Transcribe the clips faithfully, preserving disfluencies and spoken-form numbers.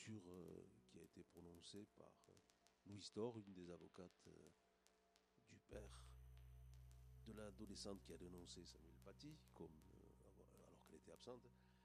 lecture euh, qui a été prononcée par euh, Louise Thor, une des avocates euh, du père de l'adolescente qui a dénoncé Samuel Paty, comme, euh, alors qu'elle était absente.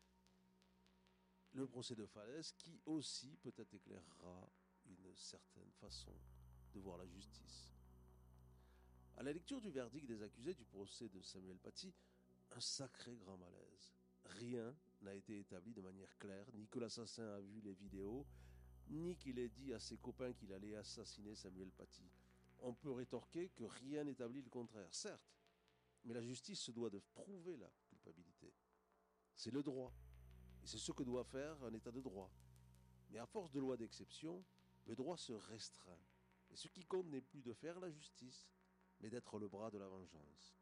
Le procès de Falaise, qui aussi peut-être éclairera une certaine façon de voir la justice. À la lecture du verdict des accusés du procès de Samuel Paty, un sacré grand malaise. Rien n'a été établi de manière claire, ni que l'assassin a vu les vidéos, ni qu'il ait dit à ses copains qu'il allait assassiner Samuel Paty. On peut rétorquer que rien n'établit le contraire, certes, mais la justice se doit de prouver la culpabilité. C'est le droit, et c'est ce que doit faire un état de droit. Mais à force de lois d'exception, le droit se restreint, et ce qui compte n'est plus de faire la justice, mais d'être le bras de la vengeance.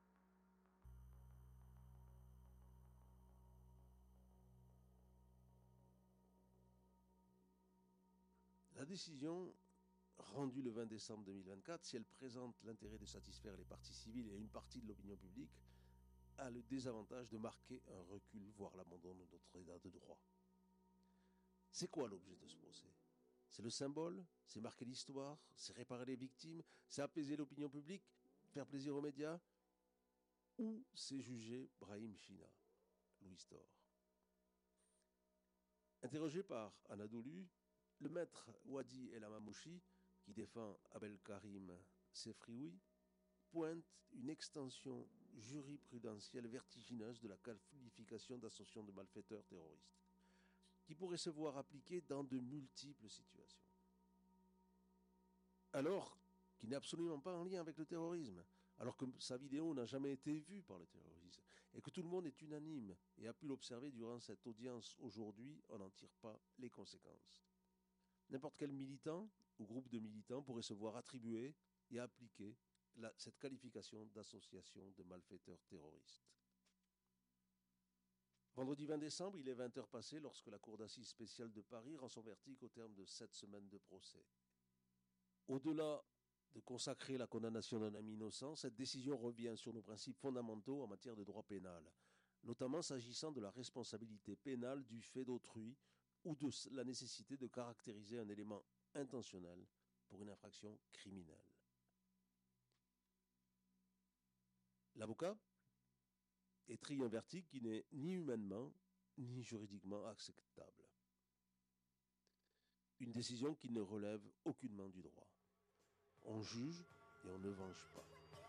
La décision, rendue le vingt décembre deux mille vingt-quatre, si elle présente l'intérêt de satisfaire les parties civiles et une partie de l'opinion publique, a le désavantage de marquer un recul, voire l'abandon de notre état de droit. C'est quoi l'objet de ce procès ? C'est le symbole ? C'est marquer l'histoire ? C'est réparer les victimes ? C'est apaiser l'opinion publique ? Faire plaisir aux médias ? Ou c'est juger Brahim China, Louise Thor ? Interrogé par Anadolu, le maître Wadi El Amamouchi, qui défend Abdelkarim Sefrioui, pointe une extension jurisprudentielle vertigineuse de la qualification d'association de malfaiteurs terroristes, qui pourrait se voir appliquée dans de multiples situations. Alors qu'il n'est absolument pas en lien avec le terrorisme, alors que sa vidéo n'a jamais été vue par le terrorisme, et que tout le monde est unanime et a pu l'observer durant cette audience aujourd'hui, on n'en tire pas les conséquences. N'importe quel militant ou groupe de militants pourrait se voir attribuer et appliquer la, cette qualification d'association de malfaiteurs terroristes. Vendredi vingt décembre, il est vingt heures passées lorsque la Cour d'assises spéciale de Paris rend son verdict au terme de sept semaines de procès. Au-delà de consacrer la condamnation d'un homme innocent, cette décision revient sur nos principes fondamentaux en matière de droit pénal, notamment s'agissant de la responsabilité pénale du fait d'autrui ou de la nécessité de caractériser un élément intentionnel pour une infraction criminelle. L'avocat étrie un verdict qui n'est ni humainement ni juridiquement acceptable. Une décision qui ne relève aucunement du droit. On juge et on ne venge pas.